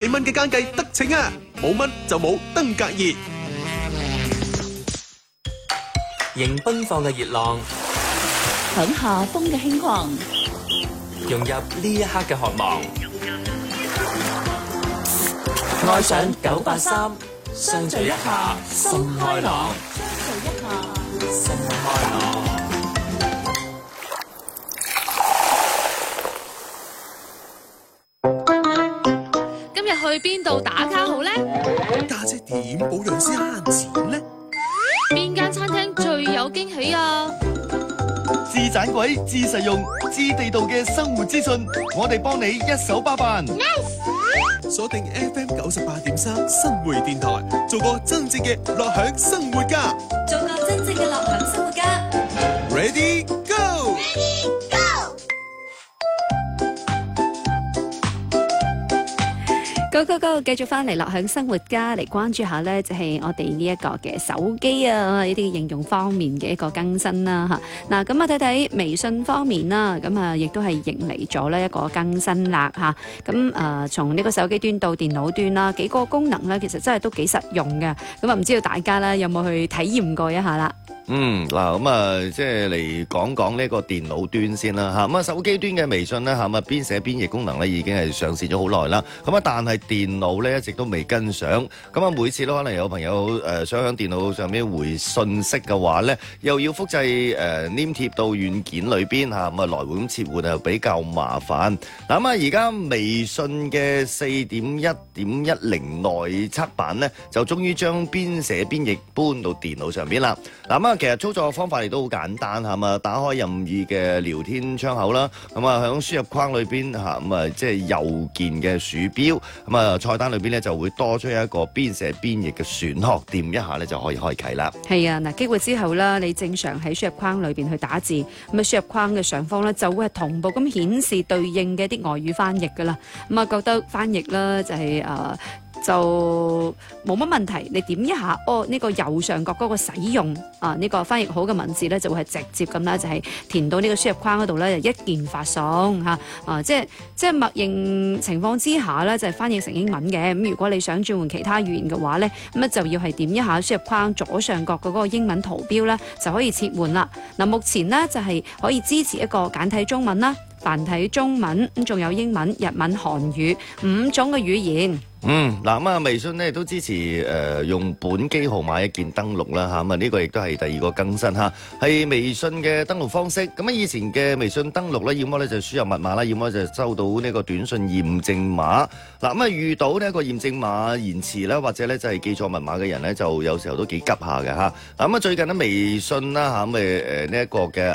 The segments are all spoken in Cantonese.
蚊嘅奸計得逞啊！冇蚊就冇登革熱。 迎奔放嘅熱浪， 享下風嘅輕狂， 融入呢一刻嘅渴望。愛上983，相聚一下，心開朗。心開朗。 今日去邊度打卡好呢？ 家姐點保養先慳錢呢？ 邊間餐廳最有驚喜啊？ 自盞鬼、自實用、知地道嘅生活資訊，我哋幫你一手包辦。 鎖定 FM 98.3新匯電台，做個真正嘅樂享生活家。 做個真正嘅樂享生活家。 Ready go！ Go go go！ 繼續翻嚟樂享生活家嚟關注下呢，就係我哋呢一個嘅手機啊，呢啲應用方面嘅一個更新啦嚇。嗱，咁啊睇睇微信方面啦，咁啊亦都係迎嚟咗呢一個更新啦嚇。咁從呢個手機端到電腦端啦，幾個功能呢其實真係都幾實用嘅。咁啊唔知道大家呢有冇去體驗過一下啦？ 嗱，咁啊，即係嚟講講呢個電腦端先啦嚇。咁啊，手機端嘅微信咧嚇，咁邊寫邊譯功能咧已經係上線咗好耐啦。咁啊，但係電腦咧一直都未跟上。咁啊，每次都可能有朋友想喺電腦上面回信息嘅話咧，又要複製黏貼到軟件裏邊嚇，咁啊來回咁切換又比較麻煩。嗱咁啊，而家微信嘅4.1.10內測版咧，就終於將邊寫邊譯搬到電腦上邊啦。嗱咁啊，其實操作方法亦都好簡單嚇嘛，打開任意嘅聊天窗口啦，咁啊喺輸入框裏邊嚇，咁啊即係右鍵嘅鼠標，咁啊菜單裏邊咧就會多出一個邊寫邊譯嘅選項，掂一下咧就可以開啟啦。 係啊，嗱，激活之後啦，你正常喺輸入框裏邊去打字，咁啊輸入框嘅上方咧就會係同步咁顯示對應嘅啲外語翻譯噶啦。咁啊覺得翻譯啦就係就冇乜問題，你點一下，呢個右上角嗰個使用呢個翻譯好嘅文字咧，就會係直接咁啦，就係填到呢個輸入框嗰度咧，就一鍵發送嚇，即係默認情況之下咧，就係翻譯成英文嘅。咁如果你想轉換其他語言嘅話咧，咁就要係點一下輸入框左上角嗰個英文圖標咧，就可以切換啦。嗱，目前呢，就係可以支持一個簡體中文啦、繁體中文，咁仲有英文、日文、韓語5種嘅語言。 嗱咁啊，微信咧都支持用本機號碼一鍵登錄啦嚇，咁啊呢個亦都係第二個更新嚇，係微信嘅登錄方式。咁啊以前嘅微信登錄咧，要麼咧就輸入密碼啦，要麼就收到呢個短信驗證碼。嗱咁啊遇到呢一個驗證碼延遲啦，或者咧就係記錯密碼嘅人咧，就有時候都幾急下嘅嚇。咁啊最近咧微信啦嚇，咁呢一個嘅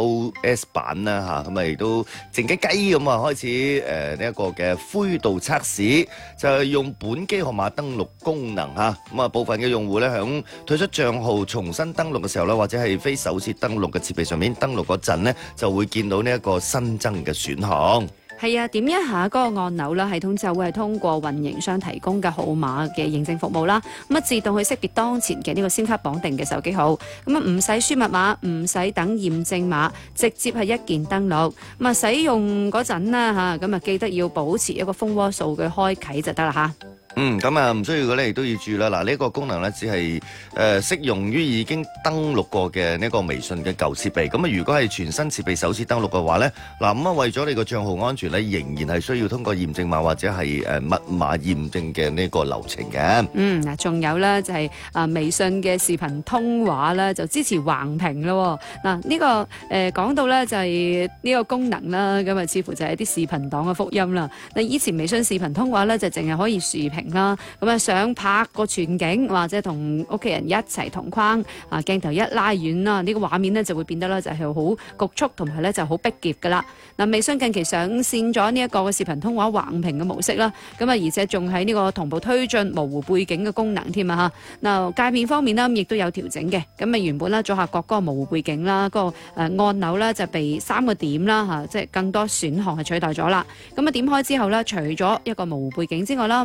iOS 版啦嚇，咁啊亦都靜雞雞咁啊開始呢一個嘅灰度測試，就係用本機號碼登錄功能嚇，咁啊部分嘅用戶咧響退出賬號重新登錄嘅時候咧，或者係非首次登錄嘅設備上面登錄嗰陣咧，就會見到呢一個新增嘅選項。 係啊，點一下嗰個按鈕啦，系統就會係通過運營商提供嘅號碼嘅認證服務啦，咁啊自動去識別當前嘅呢個 SIM 卡綁定嘅手機號，咁啊唔使輸密碼，唔使等驗證碼，直接係一鍵登錄。咁啊使用嗰陣啦嚇，咁啊記得要保持一個蜂窩數據開啟就得啦嚇。 咁啊唔需要嘅咧，亦都要注意啦。嗱，呢個功能咧只係適用於已經登錄過嘅呢個微信嘅舊設備。咁啊，如果係全新設備首次登錄嘅話咧，嗱咁啊為咗你個帳號安全咧，仍然係需要通過驗證碼或者係密碼驗證嘅呢個流程嘅。 嗱，仲有咧就係微信嘅視頻通話咧就支持橫屏咯。嗱，呢個講到咧就係呢個功能啦，咁啊似乎就係啲視頻檔嘅福音啦。嗱，以前微信視頻通話咧就淨係可以豎屏啦，咁啊想拍個全景或者同屋企人一齊同框，鏡頭一拉遠啦，呢個畫面咧就會變得咧就係好局促同埋咧就好逼夾噶啦。嗱，微信近期上線咗呢一個嘅視頻通話橫屏嘅模式啦，咁啊而且仲喺呢個同步推進模糊背景嘅功能添啊嚇。嗱，界面方面呢，亦都有調整嘅，咁啊原本咧左下角嗰個模糊背景啦，嗰個按鈕咧就被3個點啦嚇，即係更多選項係取代咗啦。咁啊點開之後咧，除咗一個模糊背景之外啦，咁啊就係新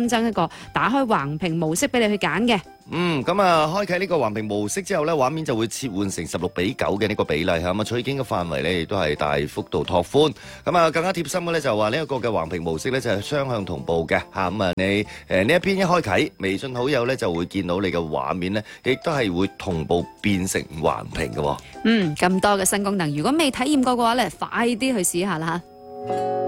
新增一個打開橫屏模式俾你去揀嘅。 咁啊，開啟呢個橫屏模式之後呢，畫面就會切換成16:9嘅呢個比例嚇，咁啊取景嘅範圍呢亦都係大幅度拓寬。咁啊，更加貼心嘅呢就話呢一個嘅橫屏模式呢就係雙向同步嘅嚇，咁啊你呢一篇一開啟，微信好友呢就會見到你嘅畫面呢，亦都係會同步變成橫屏嘅喎。 咁多嘅新功能，如果未體驗過嘅話呢，快啲去試下啦嚇。